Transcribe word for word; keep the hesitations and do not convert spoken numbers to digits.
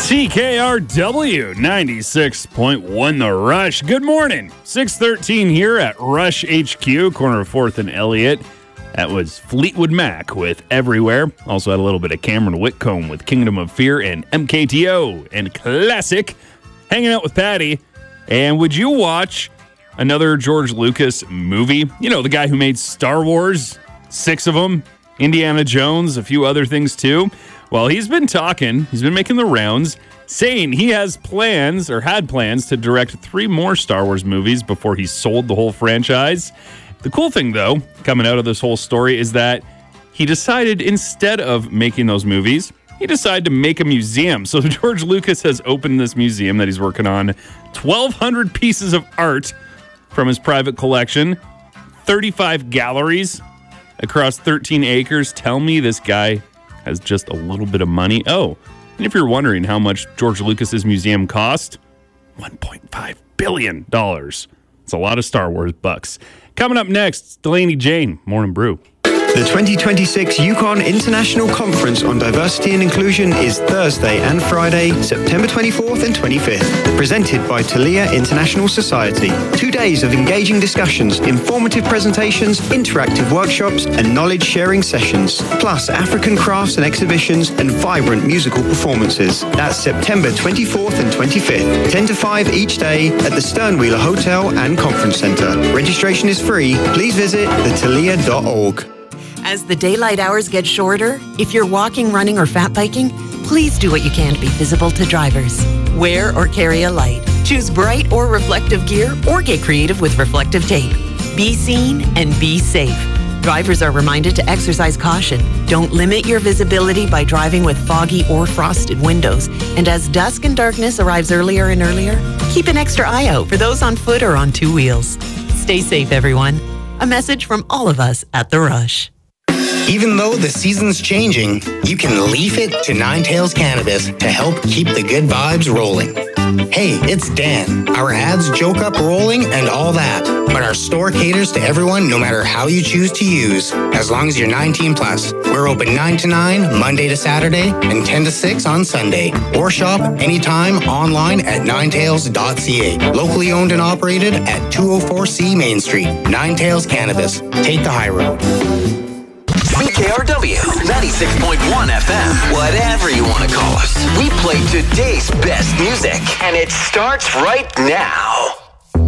C K R W ninety-six point one The Rush. Good morning. six thirteen here at Rush H Q, corner of fourth and Elliott. That was Fleetwood Mac with Everywhere. Also had a little bit of Cameron Whitcomb with Kingdom of Fear and M K T O and Classic. Hanging out with Patty. And would you watch another George Lucas movie? You know, the guy who made Star Wars, six of them, Indiana Jones, a few other things too. Well, he's been talking, he's been making the rounds, saying he has plans, or had plans, to direct three more Star Wars movies before he sold the whole franchise. The cool thing, though, coming out of this whole story, is that he decided, instead of making those movies, he decided to make a museum. So George Lucas has opened this museum that he's working on, twelve hundred pieces of art from his private collection, thirty-five galleries across thirteen acres. Tell me this guy has just a little bit of money. Oh, and if you're wondering how much George Lucas's museum cost, one point five billion dollars. It's a lot of Star Wars bucks. Coming up next, Delaney Jane, Morning Brew. The twenty twenty-six Yukon International Conference on Diversity and Inclusion is Thursday and Friday, September twenty-fourth and twenty-fifth, presented by Talia International Society. Two days of engaging discussions, informative presentations, interactive workshops, and knowledge-sharing sessions, plus African crafts and exhibitions and vibrant musical performances. That's September twenty-fourth and twenty-fifth, ten to five each day at the Sternwheeler Hotel and Conference Center. Registration is free. Please visit the talia dot org. As the daylight hours get shorter, if you're walking, running, or fat biking, please do what you can to be visible to drivers. Wear or carry a light. Choose bright or reflective gear, or get creative with reflective tape. Be seen and be safe. Drivers are reminded to exercise caution. Don't limit your visibility by driving with foggy or frosted windows. And as dusk and darkness arrives earlier and earlier, keep an extra eye out for those on foot or on two wheels. Stay safe, everyone. A message from all of us at The Rush. Even though the season's changing, you can leaf it to Nine Tails Cannabis to help keep the good vibes rolling. Hey, it's Dan. Our ads joke up rolling and all that, but our store caters to everyone no matter how you choose to use, as long as you're nineteen plus. We're open nine to nine, Monday to Saturday, and ten to six on Sunday. Or shop anytime online at nine tails dot c a. Locally owned and operated at two oh four C Main Street. Nine Tails Cannabis. Take the high road. C K R W ninety-six point one F M. Whatever you want to call us. We play today's best music, and it starts right now.